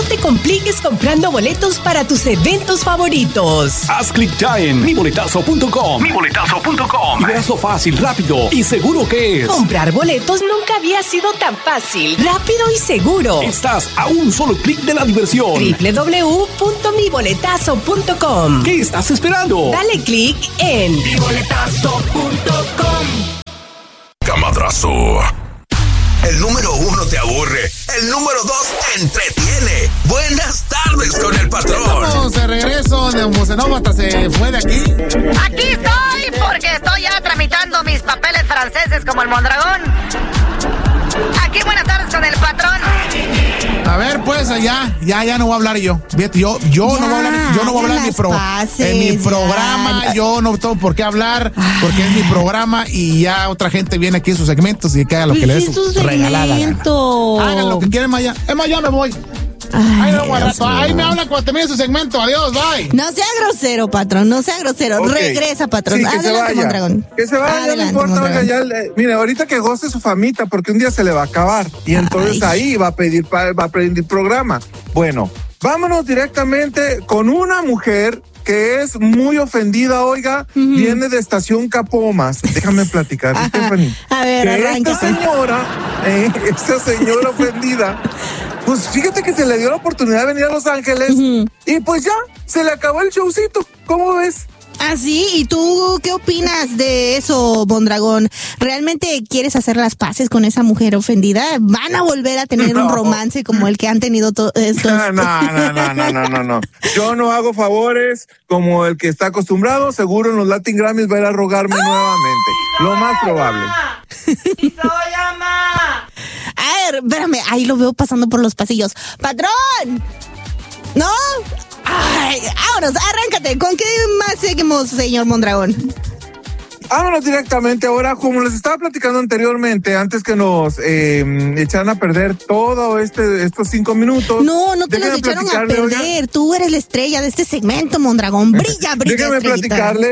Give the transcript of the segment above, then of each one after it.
te compliques comprando boletos para tus eventos favoritos. Haz clic ya en miboletazo.com. Y verás lo fácil, rápido y seguro que es. Comprar boletos nunca había sido tan fácil, rápido y seguro. Estás a un solo clic de la diversión. www.miboletazo.com. ¿Qué estás esperando? Dale clic en miboletazo.com. Camadrazo. El número 1 te aburre. El número 2 te entretiene. Buenas tardes con el patrón. Estamos de regreso. Neumocenómata se fue de aquí. Aquí estoy porque estoy ya tramitando mis papeles franceses como el Mondragón. Aquí buenas tardes con el patrón. A ver, pues ya no voy a hablar yo. Fíjate, yo no voy a hablar en mi programa. Yo no tengo por qué hablar porque es mi programa y ya otra gente viene aquí en sus segmentos y que haga lo que le dé su regalada. Hagan lo que quieran, Maya. Es más, ya me voy. Ahí me habla cuando termine su segmento. Adiós, bye. No sea grosero, patrón. No sea grosero. Okay. Regresa, patrón. Sí, adelante, Mondragón. Que se vaya, adelante, no importa. Mire, ahorita que goce su famita, porque un día se le va a acabar. Y entonces ahí va a pedir programa. Bueno, vámonos directamente con una mujer que es muy ofendida, oiga, viene de Estación Capomas. Déjame platicar, Stephanie. A ver, arranca. Esta señora ofendida, pues fíjate que se le dio la oportunidad de venir a Los Ángeles y pues ya, se le acabó el showcito. ¿Cómo ves? ¿Ah, sí? ¿Y tú qué opinas de eso, Mondragón? ¿Realmente quieres hacer las paces con esa mujer ofendida? ¿Van a volver a tener un romance como el que han tenido estos? No. Yo no hago favores como el que está acostumbrado. Seguro en los Latin Grammys va a ir a rogarme nuevamente. Lo más probable. A ver, espérame, ahí lo veo pasando por los pasillos. ¡Patrón! ¿No? Ay, vámonos, arráncate. ¿Con qué más seguimos, señor Mondragón? Vámonos directamente ahora, como les estaba platicando anteriormente, antes que nos echaran a perder todo estos 5 minutos. No te los echaron a perder. Oiga, tú eres la estrella de este segmento, Mondragón. Brilla. Déjeme platicarle.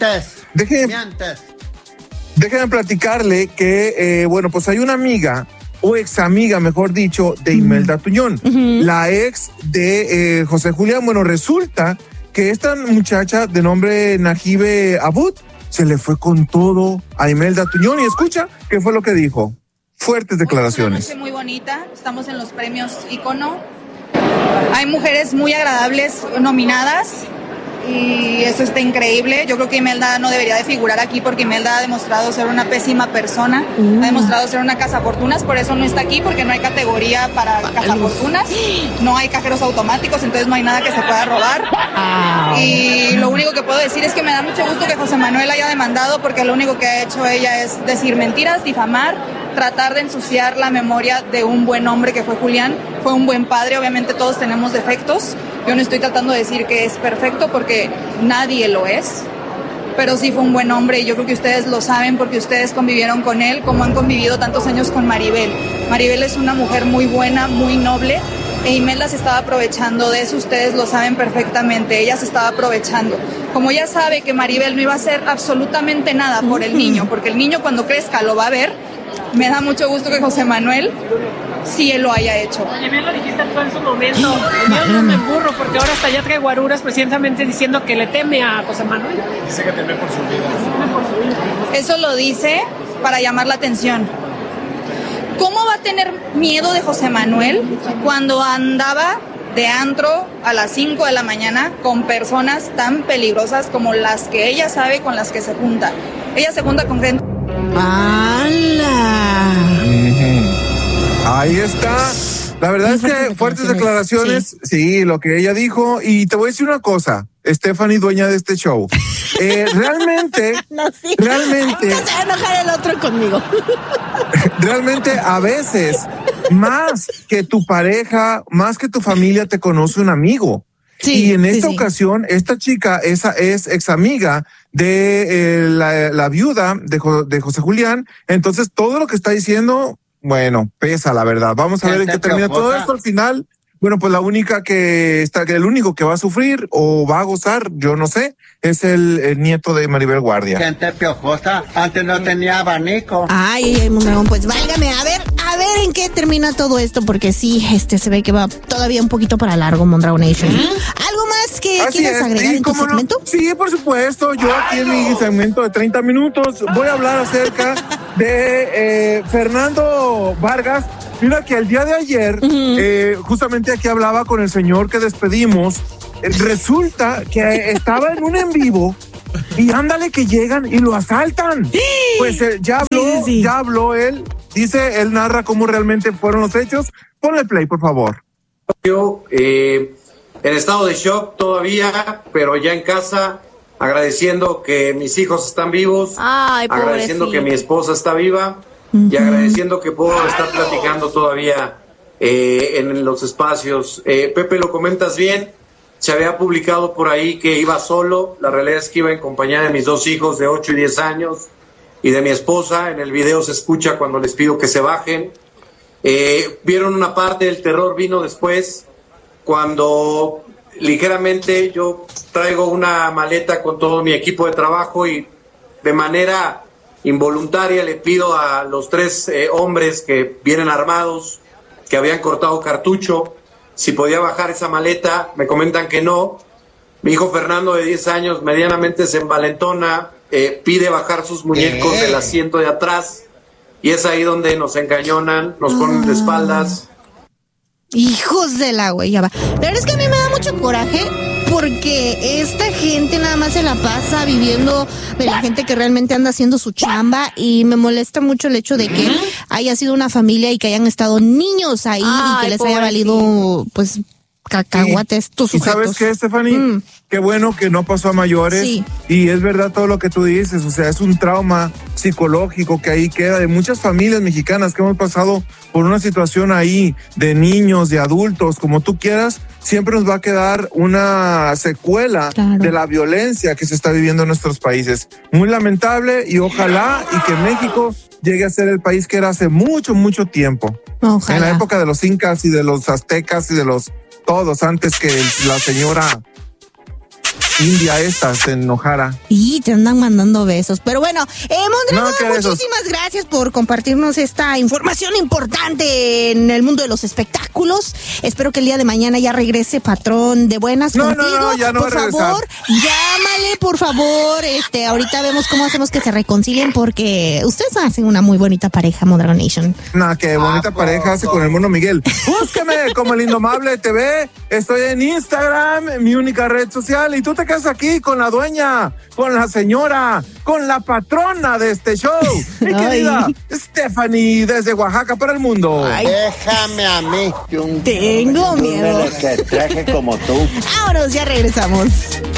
Déjeme platicarle que, pues hay una amiga, o ex amiga, mejor dicho, de Imelda Tuñón, la ex de José Julián. Bueno, resulta que esta muchacha de nombre Najibe Abud se le fue con todo a Imelda Tuñón y escucha qué fue lo que dijo. Fuertes declaraciones. Es una noche muy bonita, estamos en los premios Ícono. Hay mujeres muy agradables nominadas y eso está increíble. Yo creo que Imelda no debería de figurar aquí porque Imelda ha demostrado ser una pésima persona, ha demostrado ser una cazafortunas, por eso no está aquí, porque no hay categoría para cazafortunas, no hay cajeros automáticos, entonces no hay nada que se pueda robar. Y lo único que puedo decir es que me da mucho gusto que José Manuel haya demandado, porque lo único que ha hecho ella es decir mentiras, difamar, tratar de ensuciar la memoria de un buen hombre que fue Julián. Fue un buen padre, obviamente todos tenemos defectos. Yo no estoy tratando de decir que es perfecto porque nadie lo es, pero sí fue un buen hombre y yo creo que ustedes lo saben porque ustedes convivieron con él como han convivido tantos años con Maribel. Maribel es una mujer muy buena, muy noble, e Imelda se estaba aprovechando de eso, ustedes lo saben perfectamente, ella se estaba aprovechando. Como ella sabe que Maribel no iba a hacer absolutamente nada por el niño, porque el niño cuando crezca lo va a ver, me da mucho gusto que José Manuel sí él lo haya hecho. Oye, bien lo dijiste tú en su momento. Yo no me burro porque ahora hasta ya trae guaruras precisamente diciendo que le teme a José Manuel. Dice que teme por su vida. Eso lo dice para llamar la atención. ¿Cómo va a tener miedo de José Manuel cuando andaba de antro a las 5 de la mañana con personas tan peligrosas como las que ella sabe con las que se junta? Ella se junta con gente... ¡Hala! Ahí está. La verdad es que fuertes declaraciones, sí, lo que ella dijo. Y te voy a decir una cosa, Stephanie, dueña de este show. Realmente. Se va a enojar el otro conmigo. Realmente, a veces, más que tu pareja, más que tu familia, te conoce un amigo. Sí, y en esta ocasión, esta chica es ex amiga de la viuda de José Julián. Entonces, todo lo que está diciendo, bueno, pesa, la verdad. Vamos a ver en qué termina todo esto al final. bueno, pues la única el único que va a sufrir o va a gozar, yo no sé, es el nieto de Maribel Guardia. Gente piojosa, antes no tenía abanico. Ay, Mondragón, pues válgame, a ver en qué termina todo esto, porque sí, se ve que va todavía un poquito para largo, Mondragon Nation. ¿Algo más que quieras agregar en tu segmento? No. Sí, por supuesto, yo aquí en mi segmento de 30 minutos voy a hablar acerca de Fernando Vargas. Mira que el día de ayer, justamente aquí hablaba con el señor que despedimos. Resulta que estaba en un en vivo y ándale que llegan y lo asaltan. Pues ya habló él. Dice, él narra cómo realmente fueron los hechos. Ponle play, por favor. Yo, en estado de shock todavía, pero ya en casa, agradeciendo que mis hijos están vivos, agradeciendo que mi esposa está viva y agradeciendo que puedo estar platicando todavía en los espacios. Pepe, lo comentas bien, se había publicado por ahí que iba solo, la realidad es que iba en compañía de mis 2 hijos de 8 y 10 años y de mi esposa. En el video se escucha cuando les pido que se bajen. Vieron una parte del terror, vino después, cuando ligeramente yo traigo una maleta con todo mi equipo de trabajo y de manera involuntaria le pido a los 3 hombres que vienen armados, que habían cortado cartucho, si podía bajar esa maleta. Me comentan que no. Mi hijo Fernando, de 10 años, medianamente se envalentona, pide bajar sus muñecos del asiento de atrás, y es ahí donde nos encañonan, nos ponen de espaldas. Hijos de la guayaba. La verdad es que a mí me da mucho coraje, porque esta gente nada más se la pasa viviendo de la gente que realmente anda haciendo su chamba, y me molesta mucho el hecho de que haya sido una familia y que hayan estado niños ahí y que les haya valido, pues, cacahuates tus sujetos. ¿Y sabes qué, Stephanie? Qué bueno que no pasó a mayores. Sí. Y es verdad todo lo que tú dices, o sea, es un trauma psicológico que ahí queda de muchas familias mexicanas que hemos pasado por una situación ahí de niños, de adultos, como tú quieras. Siempre nos va a quedar una secuela de la violencia que se está viviendo en nuestros países. Muy lamentable, y ojalá y que México llegue a ser el país que era hace mucho, mucho tiempo. Ojalá. En la época de los incas y de los aztecas y de los todos, antes que la señora India esta se enojara. Y te andan mandando besos. Pero bueno, Mondragón, muchísimas gracias por compartirnos esta información importante en el mundo de los espectáculos. Espero que el día de mañana ya regrese Patrón de buenas contigo. No, ya no por favor, llámale, por favor. Ahorita vemos cómo hacemos que se reconcilien, porque ustedes hacen una muy bonita pareja, Mondragon Nation. Qué bonita pareja hace con el Mono Miguel. Búsqueme como el Indomable TV. Estoy en Instagram, mi única red social, y tú te quedas aquí con la dueña, con la señora, con la patrona de este show, mi querida Stephanie, desde Oaxaca para el mundo. Déjame a mí. Tengo miedo. Que traje como tú. Vámonos, ya regresamos.